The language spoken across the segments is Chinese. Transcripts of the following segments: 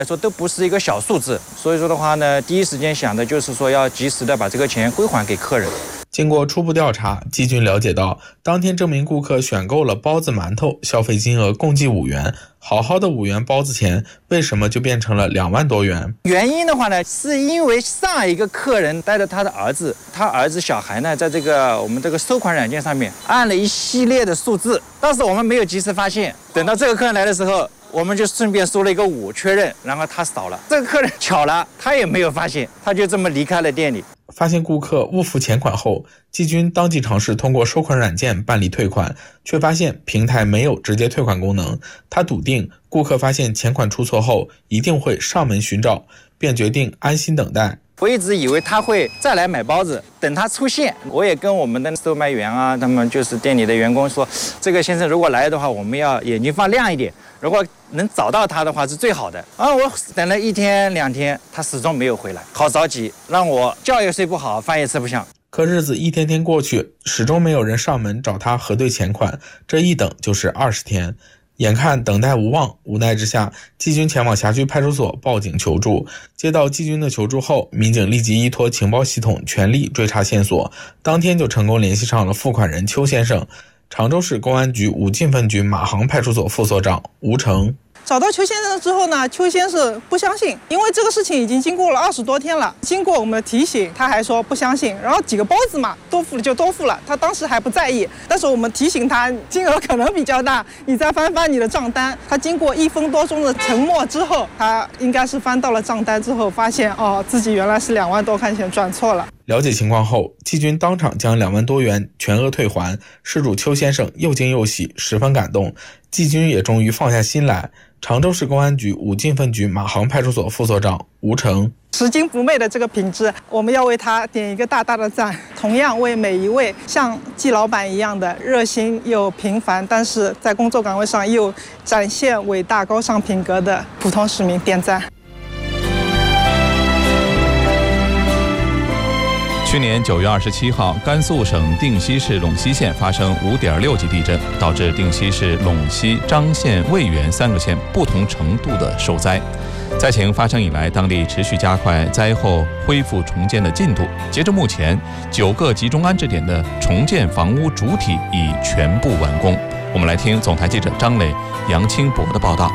说都不是一个小数字，所以说的话呢，第一时间想的就是说要及时的把这个钱归还给客人。 经过初步调查，季军了解到，当天这名顾客选购了包子、馒头，消费金额共计5元。好好的5元包子钱，为什么就变成了2万多元？ 原因的话呢，是因为上一个客人带着他的儿子，他儿子小孩呢，在我们这个收款软件上面按了一系列的数字，当时我们没有及时发现，等到这个客人来的时候，我们就顺便输了一个5确认，然后他扫了。这个客人巧了，他也没有发现，他就这么离开了店里。 发现顾客误付钱款后，季军当即尝试通过收款软件办理退款，却发现平台没有直接退款功能。他笃定顾客发现钱款出错后一定会上门寻找，便决定安心等待。 我一直以为他会再来买包子，等他出现，我也跟我们的售卖员啊，他们就是店里的员工说，这个先生如果来的话，我们要眼睛放亮一点，如果能找到他的话是最好的。我等了1天2天，他始终没有回来，好着急，让我觉也睡不好，饭也吃不下。 可日子一天天过去，始终没有人上门找他核对钱款，这一等就是20天。眼看等待无望，无奈之下，季军前往辖区派出所报警求助。接到季军的求助后，民警立即依托情报系统全力追查线索，当天就成功联系上了付款人邱先生。常州市公安局武进分局马行派出所副所长吴成。 找到邱先生之后呢，邱先生不相信，因为这个事情已经经过了20多天了。经过我们的提醒，他还说不相信。然后几个包子嘛，多付了就多付了，他当时还不在意。但是我们提醒他，金额可能比较大，你再翻翻你的账单。他经过1分多钟的沉默之后，他应该是翻到了账单之后，发现自己原来是2万多块钱转错了。 了解情况后，季军当场将2万多元全额退还。事主邱先生又惊又喜，十分感动。季军也终于放下心来。常州市公安局武进分局马行派出所副所长吴成。 拾金不昧的这个品质，我们要为他点一个大大的赞。同样为每一位像季老板一样的热心又平凡，但是在工作岗位上又展现伟大高尚品格的普通市民点赞。 去年9月27号，甘肃省定西市陇西县发生5.6级地震，导致定西市陇西、张县、渭源3个县不同程度的受灾。灾情发生以来，当地持续加快灾后恢复重建的进度。截至目前，9个集中安置点的重建房屋主体已全部完工。我们来听总台记者张磊、杨清博的报道。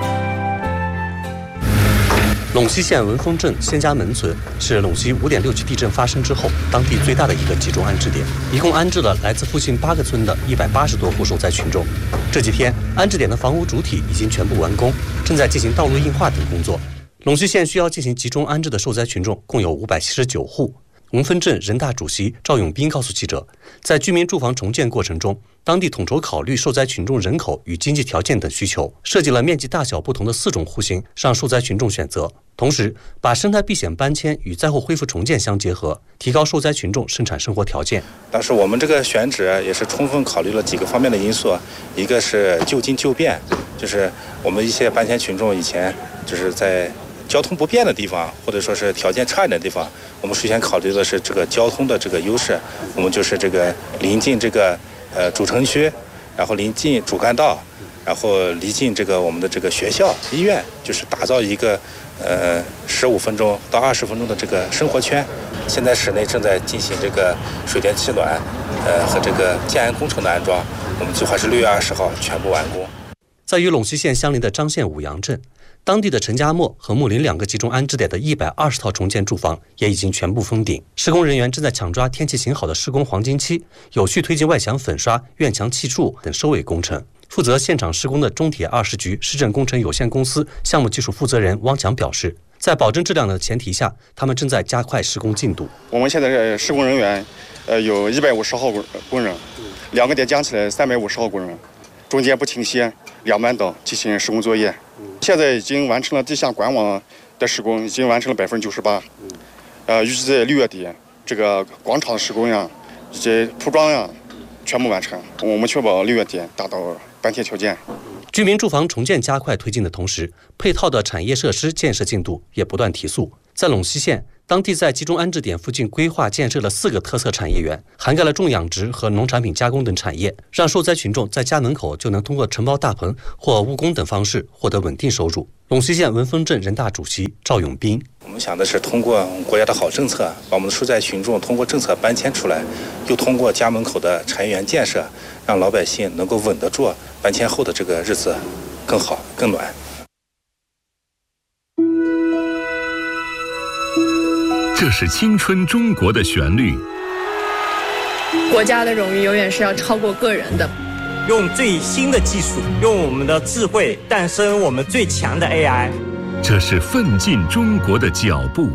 陇西县文峰镇仙家门村是陇西5.6级地震发生之后当地最大的一个集中安置点，一共安置了来自附近8个村的180多户受灾群众。这几天，安置点的房屋主体已经全部完工，正在进行道路硬化等工作。陇西县需要进行集中安置的受灾群众共有579户。文峰镇人大主席赵永斌告诉记者，在居民住房重建过程中，当地统筹考虑受灾群众人口与经济条件等需求，设计了面积大小不同的4种户型让受灾群众选择，同时把生态避险搬迁与灾后恢复重建相结合，提高受灾群众生产生活条件。 当时我们这个选址也是充分考虑了几个方面的因素，一个是就近就便，就是我们一些搬迁群众以前就是在交通不便的地方，或者说是条件差一点的地方，我们首先考虑的是这个交通的这个优势，我们就是这个临近这个主城区，然后临近主干道，然后离近这个我们的这个学校、医院，就是打造一个15分钟到20分钟的这个生活圈。现在市内正在进行这个水电气暖和这个建安工程的安装，我们计划是6月20号全部完工。 在与陇西县相邻的张县五阳镇，当地的陈家磨和木林2个集中安置点的120套重建住房也已经全部封顶，施工人员正在抢抓天气晴好的施工黄金期，有序推进外墙粉刷、院墙砌筑等收尾工程。负责现场施工的中铁20局市政工程有限公司项目技术负责人汪强表示，在保证质量的前提下，他们正在加快施工进度。 我们现在的施工人员有150号工人，2个点加起来350号工人，中间不停歇2班倒进行施工作业。现在已经完成了地下管网的施工，已经完成了98%。预计在6月底，这个广场的施工呀，以及铺装呀，全部完成。我们确保6月底达到搬迁条件。 居民住房重建加快推进的同时，配套的产业设施建设进度也不断提速。在陇西县， 当地在集中安置点附近规划建设了4个特色产业园，涵盖了种养殖和农产品加工等产业，让受灾群众在家门口就能通过承包大棚或务工等方式获得稳定收入。陇西县文峰镇人大主席赵永斌： 我们想的是通过国家的好政策，把我们的受灾群众通过政策搬迁出来，又通过家门口的产业园建设，让老百姓能够稳得住搬迁后的这个日子更好更暖。 这是青春中国的旋律。 国家的荣誉永远是要超过个人的。 用最新的技术，用我们的智慧诞生我们最强的 AI。 这是奋进中国的脚步。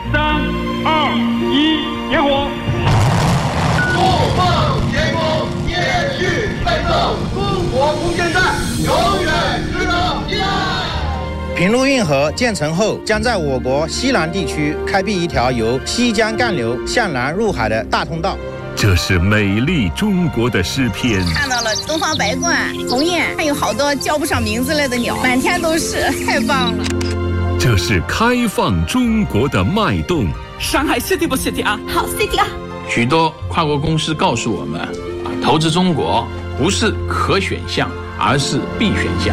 3、2、1，点火！ 不放前功，延续奋斗，中国空间站永远值得依赖。 平陆运河建成后，将在我国西南地区开辟一条由西江干流向南入海的大通道。 这是美丽中国的诗篇。 看到了东方白鹳、鸿雁，还有好多叫不上名字来的鸟，满天都是，太棒了。 这是开放中国的脉动。 上海 City 不 City 啊？ 好 City 啊！ 许多跨国公司告诉我们，投资中国不是可选项，而是必选项。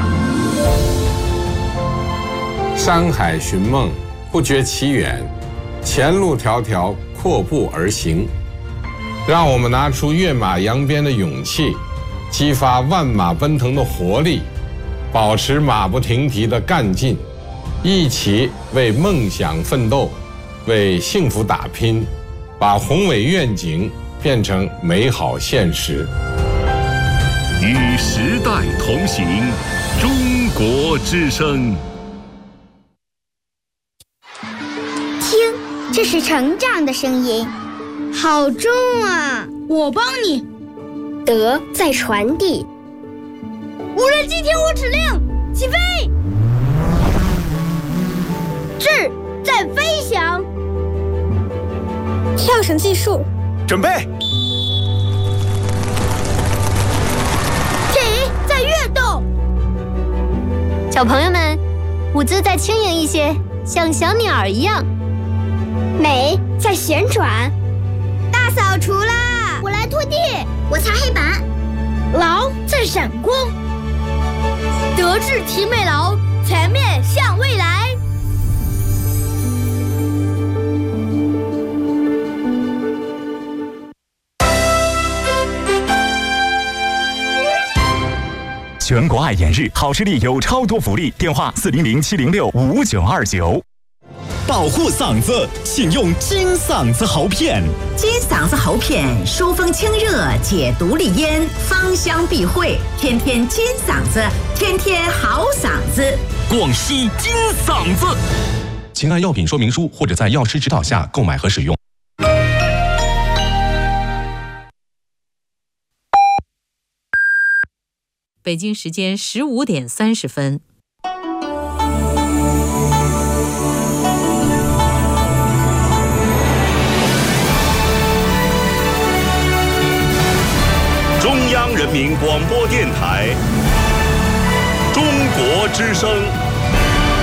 山海寻梦，不觉其远，前路迢迢，阔步而行。让我们拿出跃马扬鞭的勇气，激发万马奔腾的活力，保持马不停蹄的干劲，一起为梦想奋斗，为幸福打拼，把宏伟愿景变成美好现实。 与时代同行，中国之声。 听，这是成长的声音。好重啊！ 我帮你。 德在传递。 无人机听我指令，起飞。 智在飞翔。跳绳计数， 准备。 体在跃动。 小朋友们，舞姿再轻盈一些，像小鸟儿一样。 美在旋转。 大扫除啦！ 我来拖地，我擦黑板。 劳在闪光。德智体美劳，全面向未来。 全国爱眼日，好视力有超多福利，电话400-706-5929。 保护嗓子，请用金嗓子喉片。 金嗓子喉片，疏风清热，解毒利咽，芳香避秽，天天金嗓子，天天好嗓子。 广西金嗓子。 请按药品说明书或者在药师指导下购买和使用。 北京时间15点30分。 中央人民广播电台，中国之声。